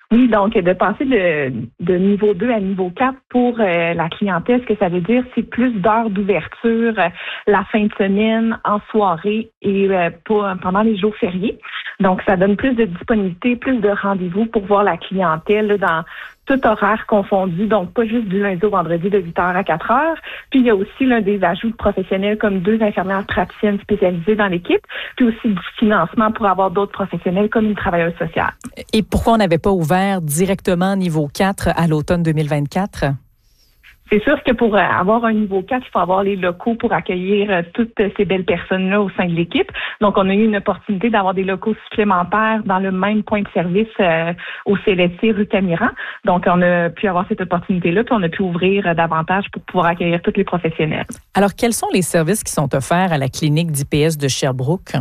Oui, donc de passer de niveau 2 à niveau 4 pour la clientèle, ce que ça veut dire, c'est plus d'heures d'ouverture la fin de semaine, en soirée et pendant les jours fériés. Donc, ça donne plus de disponibilité, plus de rendez-vous pour voir la clientèle là, dans tout horaire confondu, donc pas juste du lundi au vendredi de 8h à 4h. Puis il y a aussi là, des ajouts de professionnels comme 2 infirmières praticiennes spécialisées dans l'équipe, puis aussi du financement pour avoir d'autres professionnels comme une travailleuse sociale. Et pourquoi on n'avait pas ouvert directement niveau 4 à l'automne 2024? C'est sûr que pour avoir un niveau 4, il faut avoir les locaux pour accueillir toutes ces belles personnes-là au sein de l'équipe. Donc, on a eu une opportunité d'avoir des locaux supplémentaires dans le même point de service au CLSC rue Camiran. Donc, on a pu avoir cette opportunité-là, puis on a pu ouvrir davantage pour pouvoir accueillir tous les professionnels. Alors, quels sont les services qui sont offerts à la clinique d'IPS de Sherbrooke?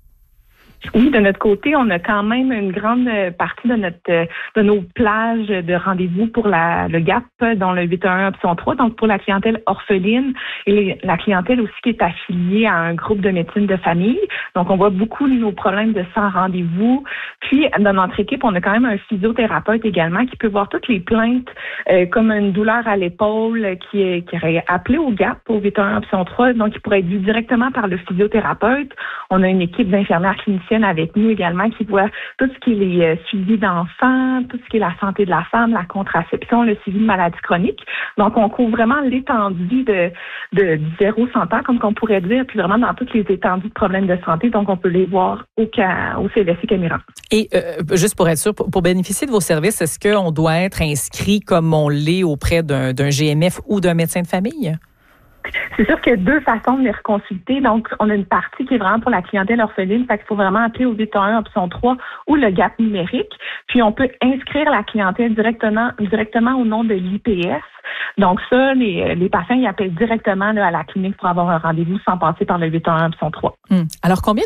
Oui, de notre côté, on a quand même une grande partie de nos plages de rendez-vous pour le GAP, dont le 811 option 3, donc pour la clientèle orpheline et la clientèle aussi qui est affiliée à un groupe de médecine de famille. Donc, on voit beaucoup de nos problèmes de sans rendez-vous. Puis, dans notre équipe, on a quand même un physiothérapeute également qui peut voir toutes les plaintes comme une douleur à l'épaule qui aurait appelé au GAP, au 811 option 3. Donc, il pourrait être vu directement par le physiothérapeute. On a une équipe d'infirmières cliniciennes avec nous également qui voit tout ce qui est les suivis d'enfants, tout ce qui est la santé de la femme, la contraception, le suivi de maladies chroniques. Donc, on couvre vraiment l'étendue de 0-100 ans, comme qu'on pourrait dire, puis vraiment dans toutes les étendues de problèmes de santé. Donc, on peut les voir au CLSC Camiran. Et juste pour être sûr, pour bénéficier de vos services, est-ce qu'on doit être inscrit comme on l'est auprès d'un GMF ou d'un médecin de famille? C'est sûr qu'il y a 2 façons de les reconsulter. Donc, on a une partie qui est vraiment pour la clientèle orpheline. Fait qu'il faut vraiment appeler au 811 option 3 ou le GAP numérique. Puis, on peut inscrire la clientèle directement au nom de l'IPS. Donc, ça, les patients, ils appellent directement là, à la clinique pour avoir un rendez-vous sans passer par le 811 option 3. Alors, combien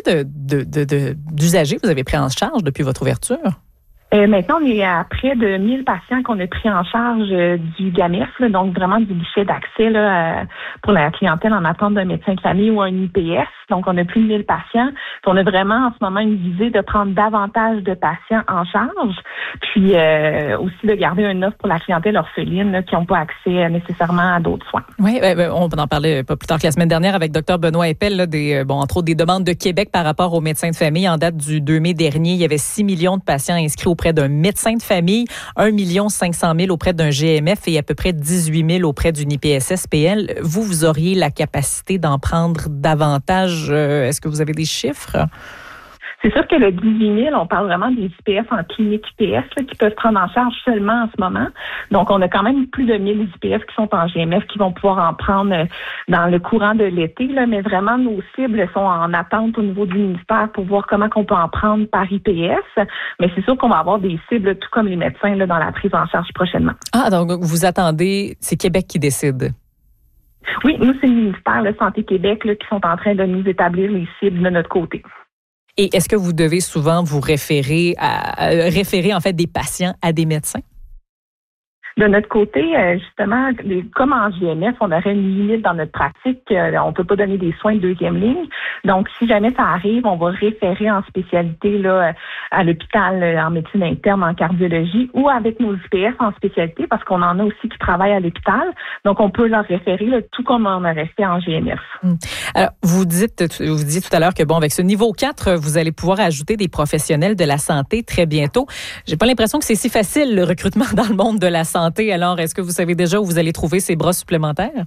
d'usagers vous avez pris en charge depuis votre ouverture? Maintenant, on est à près de 1000 patients qu'on a pris en charge du GAMEF, là, donc vraiment du guichet d'accès là, pour la clientèle en attente d'un médecin de famille ou un IPS. Donc, on a plus de 1000 patients. Puis on a vraiment en ce moment une visée de prendre davantage de patients en charge, puis aussi de garder une offre pour la clientèle orpheline là, qui n'ont pas accès nécessairement à d'autres soins. Oui, on en parlait pas plus tard que la semaine dernière avec Dr Benoît Eppel, là, entre autres des demandes de Québec par rapport aux médecins de famille. En date du 2 mai dernier, il y avait 6 millions de patients inscrits auprès d'un médecin de famille, 1 500 000 auprès d'un GMF et à peu près 18 000 auprès d'une IPSS-PL. Vous auriez la capacité d'en prendre davantage. Est-ce que vous avez des chiffres? C'est sûr que le 18 000, on parle vraiment des IPS en clinique IPS là, qui peuvent prendre en charge seulement en ce moment. Donc, on a quand même plus de 1000 IPS qui sont en GMF qui vont pouvoir en prendre dans le courant de l'été. Là, mais vraiment, nos cibles sont en attente au niveau du ministère pour voir comment on peut en prendre par IPS. Mais c'est sûr qu'on va avoir des cibles, tout comme les médecins, là, dans la prise en charge prochainement. Ah, donc vous attendez, c'est Québec qui décide? Oui, nous, c'est le ministère de Santé Québec là, qui sont en train de nous établir les cibles de notre côté. Et est-ce que vous devez souvent vous référer en fait des patients à des médecins? De notre côté, justement, comme en GMF, on aurait une limite dans notre pratique. On peut pas donner des soins de deuxième ligne. Donc, si jamais ça arrive, on va référer en spécialité là à l'hôpital en médecine interne, en cardiologie, ou avec nos IPS en spécialité, parce qu'on en a aussi qui travaillent à l'hôpital. Donc, on peut leur référer là, tout comme on aurait fait en GMF. Alors, vous disiez tout à l'heure que, avec ce niveau 4, vous allez pouvoir ajouter des professionnels de la santé très bientôt. J'ai pas l'impression que c'est si facile, le recrutement dans le monde de la santé. Alors, est-ce que vous savez déjà où vous allez trouver ces bras supplémentaires?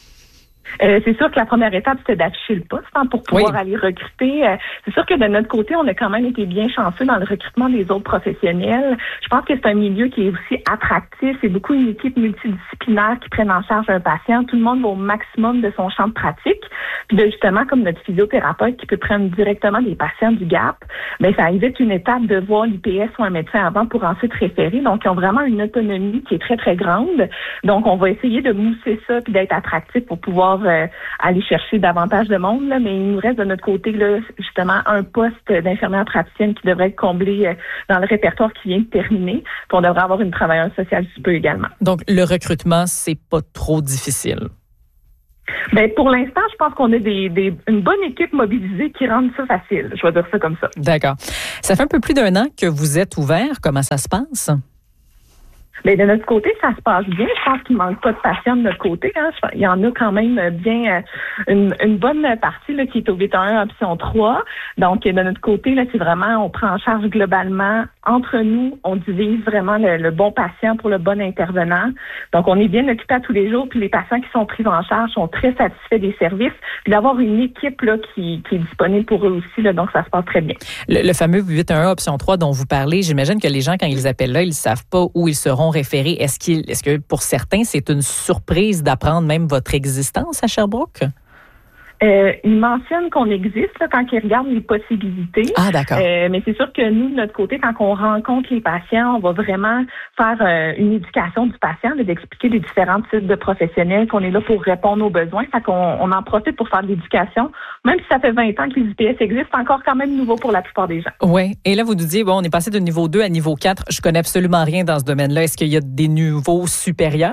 C'est sûr que la première étape, c'était d'afficher le poste pour pouvoir aller recruter. C'est sûr que de notre côté, on a quand même été bien chanceux dans le recrutement des autres professionnels. Je pense que c'est un milieu qui est aussi attractif. C'est beaucoup une équipe multidisciplinaire qui prennent en charge un patient. Tout le monde va au maximum de son champ de pratique. Puis justement, comme notre physiothérapeute qui peut prendre directement des patients du GAP, ça évite une étape de voir l'IPS ou un médecin avant pour ensuite référer. Donc, ils ont vraiment une autonomie qui est très, très grande. Donc, on va essayer de mousser ça puis d'être attractif pour pouvoir aller chercher davantage de monde, là, mais il nous reste de notre côté là, justement un poste d'infirmière praticienne qui devrait être comblé dans le répertoire qui vient de terminer. Puis on devrait avoir une travailleuse sociale sous peu également. Donc, le recrutement, c'est pas trop difficile? Pour l'instant, je pense qu'on a une bonne équipe mobilisée qui rend ça facile. Je vais dire ça comme ça. D'accord. Ça fait un peu plus d'1 an que vous êtes ouvert. Comment ça se passe? Mais de notre côté, ça se passe bien. Je pense qu'il ne manque pas de patients de notre côté. Hein. Il y en a quand même bien une bonne partie là, qui est au 811 option 3. Donc, de notre côté, là, c'est vraiment, on prend en charge globalement. Entre nous, on divise vraiment le bon patient pour le bon intervenant. Donc, on est bien occupé à tous les jours. Puis les patients qui sont pris en charge sont très satisfaits des services. Puis d'avoir une équipe là, qui est disponible pour eux aussi. Là, donc, ça se passe très bien. Le fameux 811 option 3 dont vous parlez, j'imagine que les gens, quand ils appellent là, ils ne savent pas où ils seront référés. Est-ce que pour certains, c'est une surprise d'apprendre même votre existence à Sherbrooke? Ils mentionnent qu'on existe là, quand ils regardent les possibilités. Ah, d'accord. Mais c'est sûr que nous, de notre côté, quand on rencontre les patients, on va vraiment faire une éducation du patient, là, d'expliquer les différents types de professionnels, qu'on est là pour répondre aux besoins. Fait qu'on en profite pour faire de l'éducation. Même si ça fait 20 ans que les IPS existent, c'est encore quand même nouveau pour la plupart des gens. Oui. Et là, vous nous dites, bon, on est passé de niveau 2 à niveau 4. Je connais absolument rien dans ce domaine-là. Est-ce qu'il y a des niveaux supérieurs?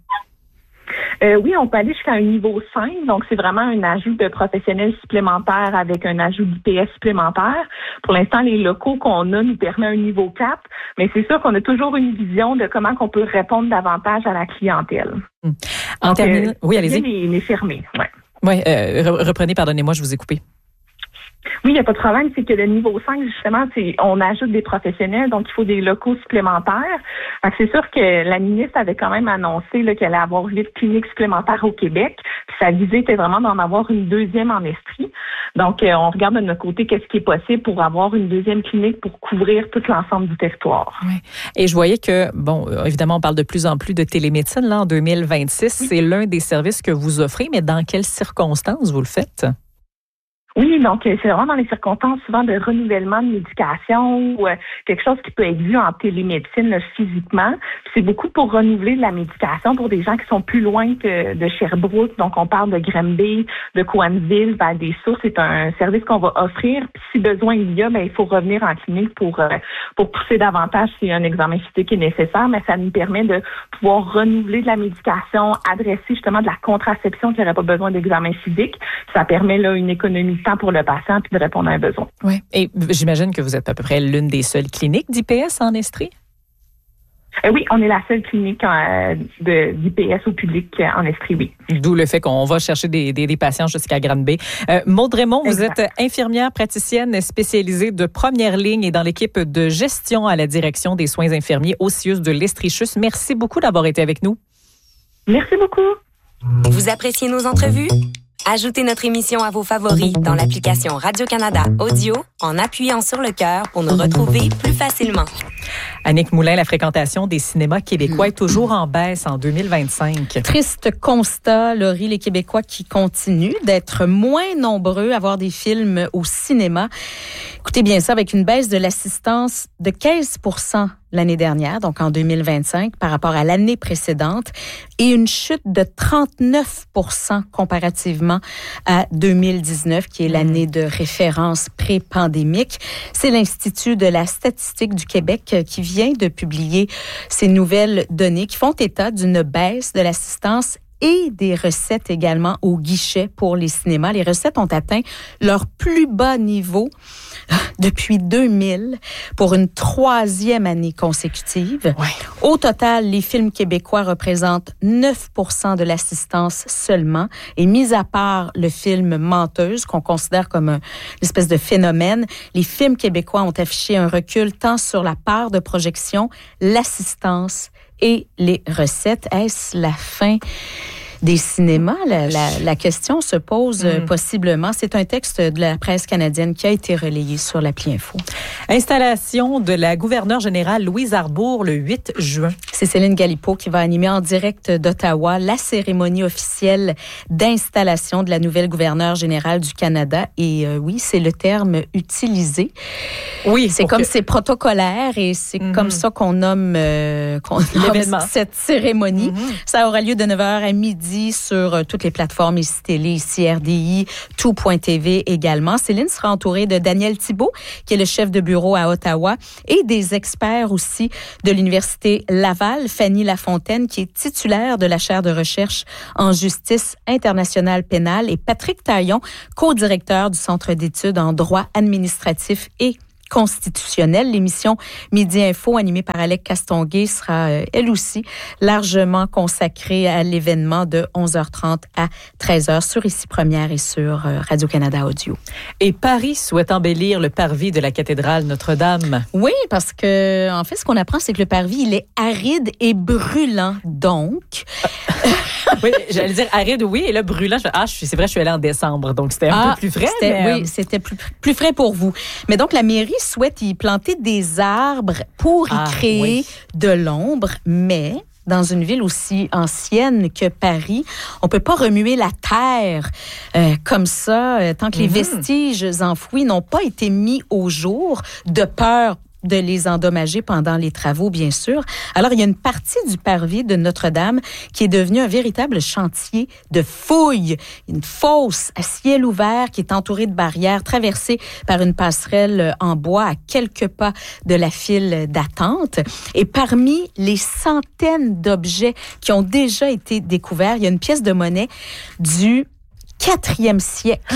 Oui, on peut aller jusqu'à un niveau 5, donc c'est vraiment un ajout de professionnels supplémentaires avec un ajout d'IPS supplémentaire. Pour l'instant, les locaux qu'on a nous permettent un niveau 4, mais c'est sûr qu'on a toujours une vision de comment on peut répondre davantage à la clientèle. En terminant, oui, allez-y. Les fermés, ouais. Oui, reprenez, pardonnez-moi, je vous ai coupé. Oui, il n'y a pas de problème. C'est que le niveau 5, justement, on ajoute des professionnels, donc il faut des locaux supplémentaires. Donc, c'est sûr que la ministre avait quand même annoncé là, qu'elle allait avoir 8 cliniques supplémentaires au Québec. Puis sa visée était vraiment d'en avoir une deuxième en Estrie. Donc, on regarde de notre côté qu'est-ce qui est possible pour avoir une deuxième clinique pour couvrir tout l'ensemble du territoire. Oui. Et je voyais que, bon, évidemment, on parle de plus en plus de télémédecine là en 2026. Oui. C'est l'un des services que vous offrez, mais dans quelles circonstances vous le faites? Oui, donc c'est vraiment dans les circonstances souvent de renouvellement de médication ou quelque chose qui peut être vu en télémédecine là, physiquement. Puis c'est beaucoup pour renouveler de la médication pour des gens qui sont plus loin que de Sherbrooke. Donc on parle de Granby, de Cowansville, Val-des-Sources. C'est un service qu'on va offrir. Puis si besoin il y a, il faut revenir en clinique pour pousser davantage s'il y a un examen physique qui est nécessaire. Mais ça nous permet de pouvoir renouveler de la médication, adresser justement de la contraception qui n'aurait pas besoin d'examen physique. Ça permet là une économie temps pour le patient puis de répondre à un besoin. Oui. Et j'imagine que vous êtes à peu près l'une des seules cliniques d'IPS en Estrie? Oui, on est la seule clinique d'IPS au public en Estrie, oui. D'où le fait qu'on va chercher des patients jusqu'à Granby. Maude Raymond, vous êtes infirmière praticienne spécialisée de première ligne et dans l'équipe de gestion à la direction des soins infirmiers au CIUS de l'Estrie-Chus. Merci beaucoup d'avoir été avec nous. Merci beaucoup. Vous appréciez nos entrevues? Ajoutez notre émission à vos favoris dans l'application Radio-Canada Audio en appuyant sur le cœur pour nous retrouver plus facilement. Annick Moulin, la fréquentation des cinémas québécois est toujours en baisse en 2025. Triste constat, Laurie, les Québécois qui continuent d'être moins nombreux à voir des films au cinéma. Écoutez bien ça, avec une baisse de l'assistance de 15% l'année dernière, donc en 2025, par rapport à l'année précédente, et une chute de 39% comparativement à 2019, qui est l'année de référence pré-pandémique. C'est l'Institut de la statistique du Québec qui vient de publier ces nouvelles données qui font état d'une baisse de l'assistance et des recettes également au guichet pour les cinémas. Les recettes ont atteint leur plus bas niveau depuis 2000 pour une 3e année consécutive. Ouais. Au total, les films québécois représentent 9% de l'assistance seulement. Et mis à part le film Menteuse, qu'on considère comme une espèce de phénomène, les films québécois ont affiché un recul tant sur la part de projection, l'assistance et les recettes. Est-ce la fin des cinémas? La question se pose possiblement. C'est un texte de la presse canadienne qui a été relayé sur l'appli Info. Installation de la gouverneure générale Louise Arbour le 8 juin. C'est Céline Galipeau qui va animer en direct d'Ottawa la cérémonie officielle d'installation de la nouvelle gouverneure générale du Canada. Et oui, c'est le terme utilisé. Oui, c'est comme c'est protocolaire et c'est comme ça qu'on nomme cette cérémonie. Ça aura lieu de 9h à midi sur toutes les plateformes ici Télé, ici RDI, tout.tv également. Céline sera entourée de Daniel Thibault, qui est le chef de bureau à Ottawa, et des experts aussi de l'Université Laval, Fanny Lafontaine, qui est titulaire de la chaire de recherche en justice internationale pénale, et Patrick Taillon, co-directeur du Centre d'études en droit administratif et constitutionnelle. L'émission Midi Info, animée par Alec Castonguay, sera elle aussi largement consacrée à l'événement de 11h30 à 13h sur Ici Première et sur Radio-Canada Audio. Et Paris souhaite embellir le parvis de la cathédrale Notre-Dame. Oui, parce que, en fait, ce qu'on apprend, c'est que le parvis, il est aride et brûlant. Donc... Oui, j'allais dire aride, oui, et là, brûlant. C'est vrai, je suis allée en décembre, donc c'était un peu plus frais. Oui, c'était plus frais pour vous. Mais donc, la mairie souhaite y planter des arbres pour y créer de l'ombre, mais... Dans une ville aussi ancienne que Paris, on peut pas remuer la terre comme ça tant que les vestiges enfouis n'ont pas été mis au jour, de peur de les endommager pendant les travaux, bien sûr. Alors, il y a une partie du parvis de Notre-Dame qui est devenue un véritable chantier de fouilles. Une fosse à ciel ouvert qui est entourée de barrières, traversée par une passerelle en bois à quelques pas de la file d'attente. Et parmi les centaines d'objets qui ont déjà été découverts, il y a une pièce de monnaie du 4e siècle.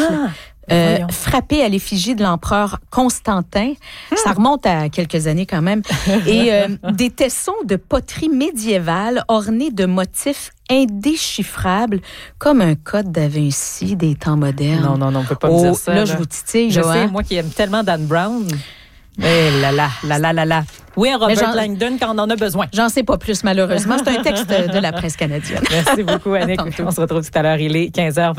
Frappé à l'effigie de l'empereur Constantin. Ça remonte à quelques années quand même. Et des tessons de poterie médiévale ornés de motifs indéchiffrables, comme un code da Vinci des temps modernes. Non, on peut pas me dire ça. Là, je vous titille. Je sais, moi qui aime tellement Dan Brown. Eh là là. Oui, Robert Langdon quand on en a besoin. J'en sais pas plus, malheureusement. C'est un texte de la presse canadienne. Merci beaucoup, Annick. On se retrouve tout à l'heure. Il est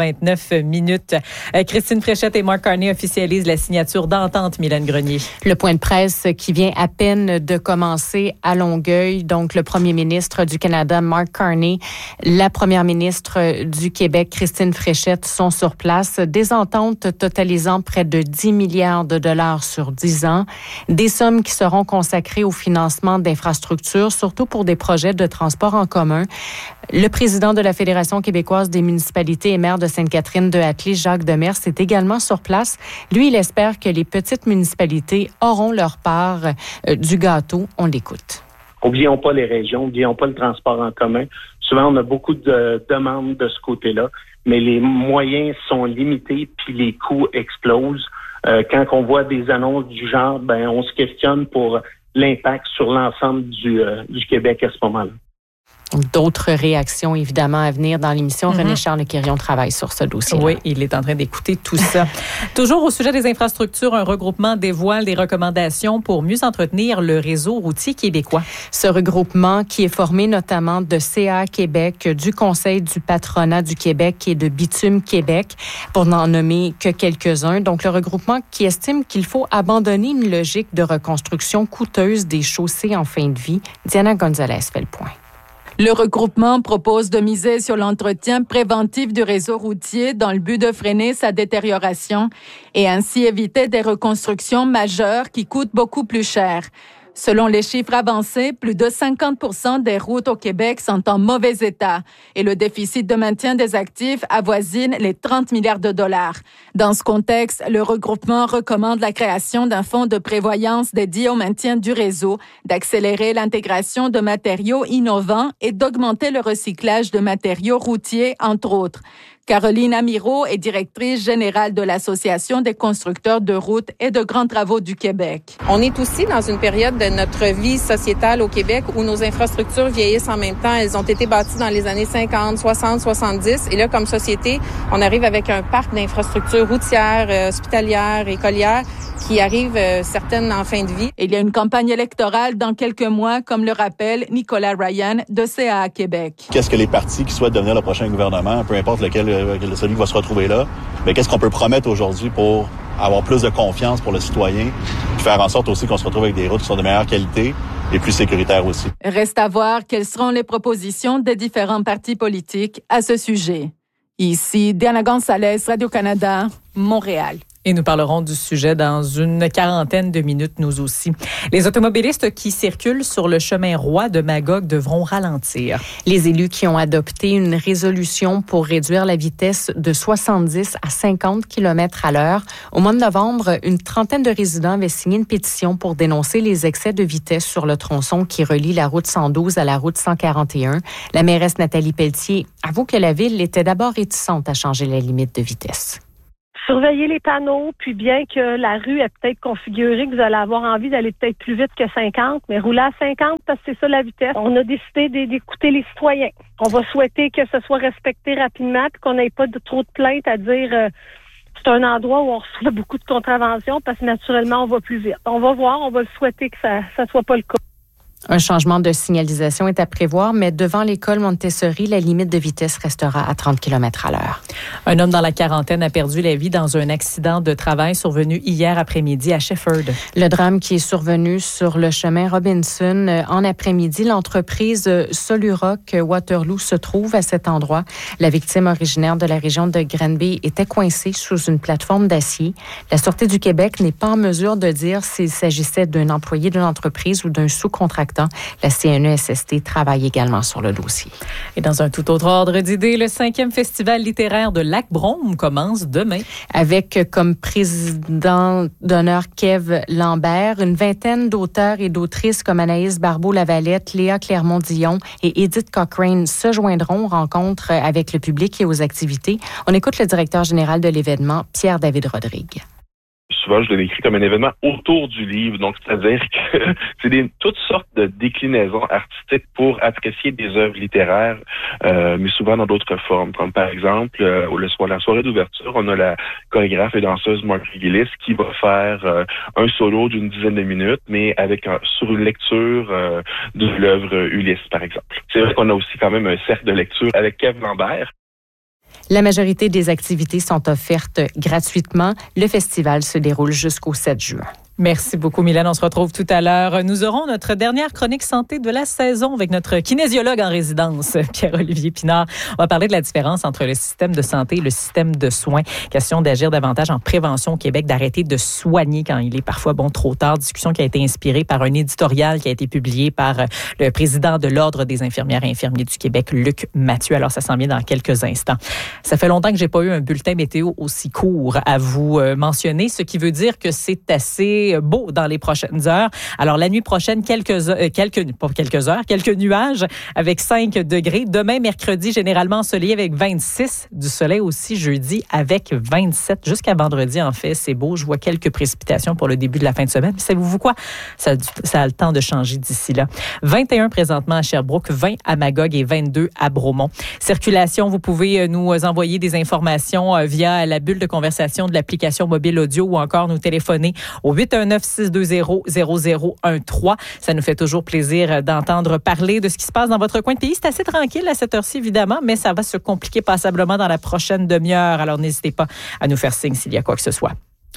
15h29. Christine Fréchette et Mark Carney officialisent la signature d'entente, Mylène Grenier. Le point de presse qui vient à peine de commencer à Longueuil. Donc, le premier ministre du Canada, Mark Carney, la première ministre du Québec, Christine Fréchette, sont sur place. Des ententes totalisant près de 10 milliards de dollars sur 10 ans. Des sommes qui seront consacrées au financement d'infrastructures, surtout pour des projets de transport en commun. Le président de la Fédération québécoise des municipalités et maire de Sainte-Catherine-de-Hatley, Jacques Demers, est également sur place. Lui, il espère que les petites municipalités auront leur part du gâteau. On l'écoute. Oublions pas les régions, oublions pas le transport en commun. Souvent, on a beaucoup de demandes de ce côté-là, mais les moyens sont limités puis les coûts explosent. Quand on voit des annonces du genre, on se questionne pour l'impact sur l'ensemble du Québec à ce moment-là. D'autres réactions, évidemment, à venir dans l'émission. René-Charles Quirion travaille sur ce dossier. Oui, il est en train d'écouter tout ça. Toujours au sujet des infrastructures, un regroupement dévoile des recommandations pour mieux entretenir le réseau routier québécois. Ce regroupement qui est formé notamment de CA Québec, du Conseil du patronat du Québec et de Bitume Québec, pour n'en nommer que quelques-uns. Donc, le regroupement qui estime qu'il faut abandonner une logique de reconstruction coûteuse des chaussées en fin de vie. Diana Gonzalez fait le point. Le regroupement propose de miser sur l'entretien préventif du réseau routier dans le but de freiner sa détérioration et ainsi éviter des reconstructions majeures qui coûtent beaucoup plus cher. Selon les chiffres avancés, plus de 50% des routes au Québec sont en mauvais état et le déficit de maintien des actifs avoisine les 30 milliards de dollars. Dans ce contexte, le regroupement recommande la création d'un fonds de prévoyance dédié au maintien du réseau, d'accélérer l'intégration de matériaux innovants et d'augmenter le recyclage de matériaux routiers, entre autres. Caroline Amirault est directrice générale de l'Association des constructeurs de routes et de grands travaux du Québec. On est aussi dans une période de notre vie sociétale au Québec où nos infrastructures vieillissent en même temps. Elles ont été bâties dans les années 50, 60, 70. Et là, comme société, on arrive avec un parc d'infrastructures routières, hospitalières, écolières qui arrivent certaines en fin de vie. Il y a une campagne électorale dans quelques mois, comme le rappelle Nicolas Ryan de CA Québec. Qu'est-ce que les partis qui souhaitent devenir le prochain gouvernement, peu importe celui qui va se retrouver là, mais qu'est-ce qu'on peut promettre aujourd'hui pour avoir plus de confiance pour le citoyen, puis faire en sorte aussi qu'on se retrouve avec des routes qui sont de meilleure qualité et plus sécuritaires aussi. Reste à voir quelles seront les propositions des différents partis politiques à ce sujet. Ici, Diana Gonzalez, Radio-Canada, Montréal. Et nous parlerons du sujet dans une quarantaine de minutes, nous aussi. Les automobilistes qui circulent sur le chemin Roy de Magog devront ralentir. Les élus qui ont adopté une résolution pour réduire la vitesse de 70 à 50 km à l'heure. Au mois de novembre, une trentaine de résidents avaient signé une pétition pour dénoncer les excès de vitesse sur le tronçon qui relie la route 112 à la route 141. La mairesse Nathalie Pelletier avoue que la ville était d'abord réticente à changer la limite de vitesse. surveiller les panneaux, puis bien que la rue est peut-être configurée, que vous allez avoir envie d'aller peut-être plus vite que 50, mais rouler à 50 parce que c'est ça la vitesse. On a décidé d'écouter les citoyens. On va souhaiter que ce soit respecté rapidement, puis qu'on n'ait pas trop de plaintes à dire c'est un endroit où on reçoit beaucoup de contraventions parce que naturellement on va plus vite. On va voir, on va le souhaiter que ça soit pas le cas. Un changement de signalisation est à prévoir, mais devant l'école Montessori, la limite de vitesse restera à 30 km/h. Un homme dans la quarantaine a perdu la vie dans un accident de travail survenu hier après-midi à Shefford. Le drame qui est survenu sur le chemin Robinson en après-midi, l'entreprise Solurock Waterloo se trouve à cet endroit. La victime originaire de la région de Granby était coincée sous une plateforme d'acier. La Sûreté du Québec n'est pas en mesure de dire s'il s'agissait d'un employé de l'entreprise ou d'un sous-contractant. La CNESST travaille également sur le dossier. Et dans un tout autre ordre d'idées, le 5e festival littéraire de Lac-Brome commence demain. Avec comme président d'honneur Kev Lambert, une vingtaine d'auteurs et d'autrices comme Anaïs Barbeau-Lavalette, Léa Clermont-Dion et Edith Cochrane se joindront aux rencontres avec le public et aux activités. On écoute le directeur général de l'événement, Pierre-David Rodrigue. Souvent, je le décris comme un événement autour du livre. Donc, c'est-à-dire que c'est toutes sortes de déclinaisons artistiques pour apprécier des œuvres littéraires, mais souvent dans d'autres formes. Comme par exemple, la soirée d'ouverture, on a la chorégraphe et danseuse Marguerite Gillis qui va faire un solo d'une dizaine de minutes, mais sur une lecture de l'œuvre Ulysse, par exemple. C'est vrai qu'on a aussi quand même un cercle de lecture avec Kev Lambert. La majorité des activités sont offertes gratuitement. Le festival se déroule jusqu'au 7 juin. Merci beaucoup, Mylène. On se retrouve tout à l'heure. Nous aurons notre dernière chronique santé de la saison avec notre kinésiologue en résidence, Pierre-Olivier Pinard. On va parler de la différence entre le système de santé et le système de soins. Question d'agir davantage en prévention au Québec, d'arrêter de soigner quand il est parfois trop tard. Discussion qui a été inspirée par un éditorial qui a été publié par le président de l'Ordre des infirmières et infirmiers du Québec, Luc Mathieu. Alors, ça s'en vient dans quelques instants. Ça fait longtemps que j'ai pas eu un bulletin météo aussi court à vous mentionner, ce qui veut dire que c'est assez beau dans les prochaines heures. Alors, la nuit prochaine, quelques nuages avec 5 degrés. Demain, mercredi, généralement ensoleillé avec 26. Du soleil aussi jeudi avec 27. Jusqu'à vendredi, en fait, c'est beau. Je vois quelques précipitations pour le début de la fin de semaine. Mais savez-vous quoi? Ça a le temps de changer d'ici là. 21 présentement à Sherbrooke, 20 à Magog et 22 à Bromont. Circulation, vous pouvez nous envoyer des informations via la bulle de conversation de l'application mobile audio ou encore nous téléphoner au 819-620-0013. Ça nous fait toujours plaisir d'entendre parler de ce qui se passe dans votre coin de pays. C'est assez tranquille à cette heure-ci, évidemment, mais ça va se compliquer passablement dans la prochaine demi-heure. Alors, n'hésitez pas à nous faire signe s'il y a quoi que ce soit.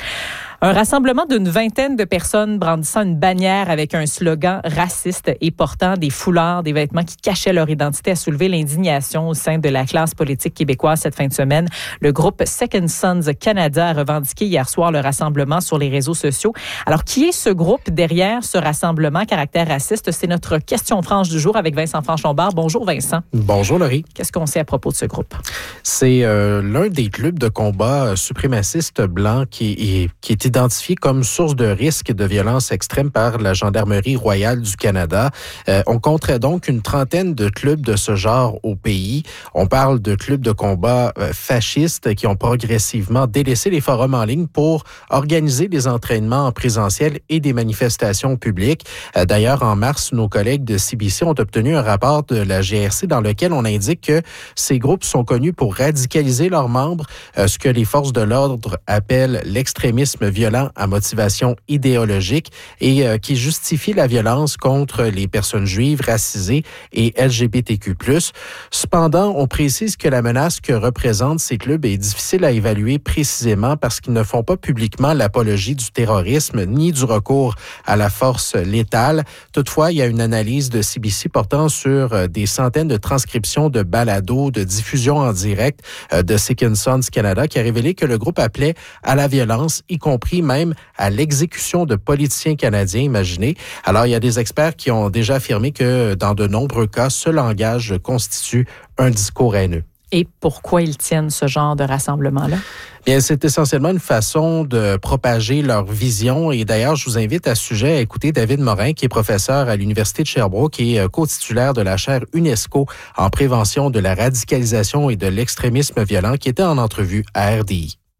Un rassemblement d'une vingtaine de personnes brandissant une bannière avec un slogan raciste et portant des foulards, des vêtements qui cachaient leur identité a soulevé l'indignation au sein de la classe politique québécoise cette fin de semaine. Le groupe Second Sons Canada a revendiqué hier soir le rassemblement sur les réseaux sociaux. Alors, qui est ce groupe derrière ce rassemblement caractère raciste? C'est notre question franche du jour avec Vincent Franchon-Bar. Bonjour Vincent. Bonjour Laurie. Qu'est-ce qu'on sait à propos de ce groupe? C'est l'un des clubs de combat suprémacistes blancs qui est identifié comme source de risque de violence extrême par la Gendarmerie royale du Canada. On compterait donc une trentaine de clubs de ce genre au pays. On parle de clubs de combat fascistes qui ont progressivement délaissé les forums en ligne pour organiser des entraînements en présentiel et des manifestations publiques. D'ailleurs, en mars, nos collègues de CBC ont obtenu un rapport de la GRC dans lequel on indique que ces groupes sont connus pour radicaliser leurs membres, ce que les forces de l'ordre appellent l'extrémisme violent à motivation idéologique et qui justifie la violence contre les personnes juives, racisées et LGBTQ+. Cependant, on précise que la menace que représentent ces clubs est difficile à évaluer précisément parce qu'ils ne font pas publiquement l'apologie du terrorisme ni du recours à la force létale. Toutefois, il y a une analyse de CBC portant sur des centaines de transcriptions de balados, de diffusion en direct de Second Sons Canada qui a révélé que le groupe appelait à la violence, y compris même à l'exécution de politiciens canadiens, imaginez. Alors, il y a des experts qui ont déjà affirmé que dans de nombreux cas, ce langage constitue un discours haineux. Et pourquoi ils tiennent ce genre de rassemblement-là? Bien, c'est essentiellement une façon de propager leur vision. Et d'ailleurs, je vous invite à ce sujet à écouter David Morin, qui est professeur à l'Université de Sherbrooke et co-titulaire de la chaire UNESCO en prévention de la radicalisation et de l'extrémisme violent, qui était en entrevue à RDI.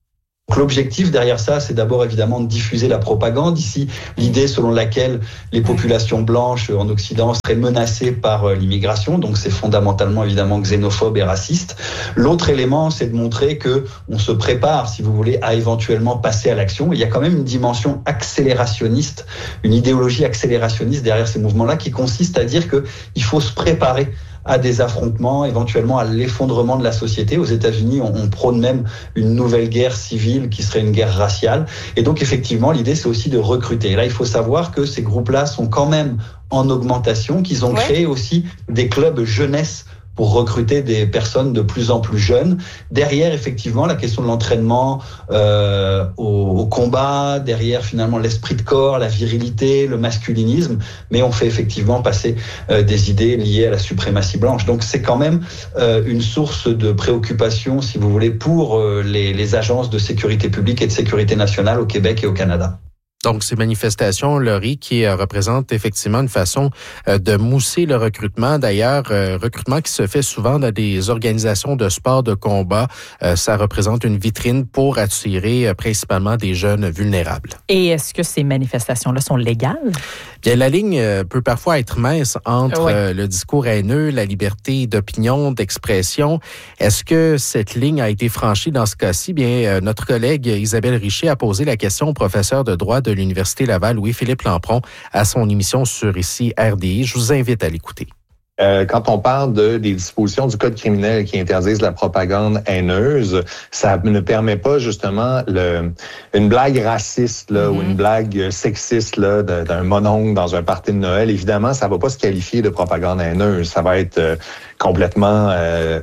L'objectif derrière ça, c'est d'abord évidemment de diffuser la propagande. Ici, l'idée selon laquelle les populations blanches en Occident seraient menacées par l'immigration, donc c'est fondamentalement évidemment xénophobe et raciste. L'autre élément, c'est de montrer que on se prépare, si vous voulez, à éventuellement passer à l'action. Il y a quand même une dimension accélérationniste, une idéologie accélérationniste derrière ces mouvements-là qui consiste à dire que il faut se préparer à des affrontements, éventuellement à l'effondrement de la société. Aux États-Unis, on prône même une nouvelle guerre civile qui serait une guerre raciale. Et donc, effectivement, l'idée, c'est aussi de recruter. Et là, il faut savoir que ces groupes-là sont quand même en augmentation, qu'ils ont créé aussi des clubs jeunesse pour recruter des personnes de plus en plus jeunes. Derrière, effectivement, la question de l'entraînement au combat, derrière, finalement, l'esprit de corps, la virilité, le masculinisme, mais on fait effectivement passer des idées liées à la suprématie blanche. Donc, c'est quand même une source de préoccupation, si vous voulez, pour les agences de sécurité publique et de sécurité nationale au Québec et au Canada. Donc, ces manifestations, Laurie, qui représentent effectivement une façon de mousser le recrutement. D'ailleurs, recrutement qui se fait souvent dans des organisations de sport de combat. Ça représente une vitrine pour attirer principalement des jeunes vulnérables. Et est-ce que ces manifestations-là sont légales? Bien, la ligne peut parfois être mince entre le discours haineux, la liberté d'opinion, d'expression. Est-ce que cette ligne a été franchie dans ce cas-ci? Bien, notre collègue Isabelle Richer a posé la question au professeur de droit de l'Université Laval, Louis-Philippe Lampron, à son émission sur ici RDI. Je vous invite à l'écouter. Quand on parle des dispositions du Code criminel qui interdisent la propagande haineuse, ça ne permet pas justement une blague raciste là, ou une blague sexiste là, d'un mononcle dans un party de Noël. Évidemment, ça ne va pas se qualifier de propagande haineuse. Ça va être complètement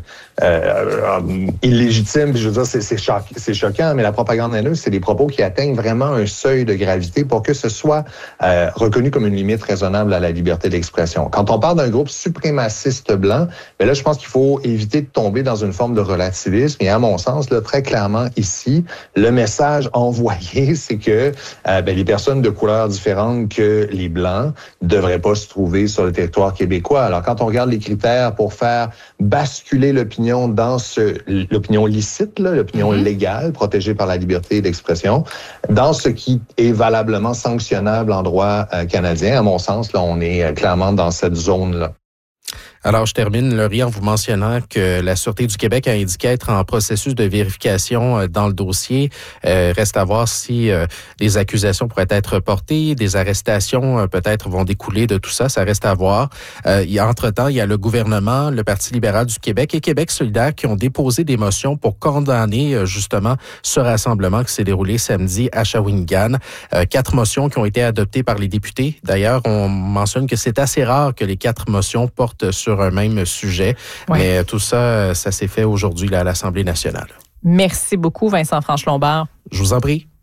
illégitime. Puis je veux dire, c'est choquant, mais la propagande haineuse, c'est des propos qui atteignent vraiment un seuil de gravité pour que ce soit reconnu comme une limite raisonnable à la liberté d'expression. Quand on parle d'un groupe suprémaciste blanc, bien là, je pense qu'il faut éviter de tomber dans une forme de relativisme. Et à mon sens, là, très clairement ici, le message envoyé, c'est que les personnes de couleurs différentes que les blancs devraient pas se trouver sur le territoire québécois. Alors, quand on regarde les critères pour faire basculer l'opinion dans l'opinion licite, là, l'opinion légale, protégée par la liberté d'expression, dans ce qui est valablement sanctionnable en droit canadien. À mon sens, là, on est clairement dans cette zone-là. Alors, je termine, Laurie, en vous mentionnant que la Sûreté du Québec a indiqué être en processus de vérification dans le dossier. Reste à voir si des accusations pourraient être portées, des arrestations peut-être vont découler de tout ça. Ça reste à voir. Entre-temps, il y a le gouvernement, le Parti libéral du Québec et Québec solidaire qui ont déposé des motions pour condamner justement ce rassemblement qui s'est déroulé samedi à Shawinigan. 4 motions qui ont été adoptées par les députés. D'ailleurs, on mentionne que c'est assez rare que les 4 motions portent sur un même sujet. Ouais. Mais tout ça, ça s'est fait aujourd'hui là, à l'Assemblée nationale. Merci beaucoup, Vincent Franche-Lombard. Je vous en prie.